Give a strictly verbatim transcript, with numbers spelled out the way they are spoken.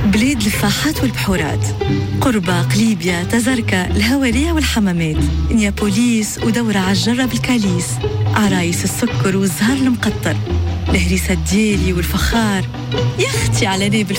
بلاد الفاحات والبحورات، قربة، قليبيا، تزركة، الهوارية والحمامات، نيابوليس ودورة عالجرة بالكاليس، عرايس السكر والزهر المقطر، الهريسة الديالي والفخار. يا أختي على نيب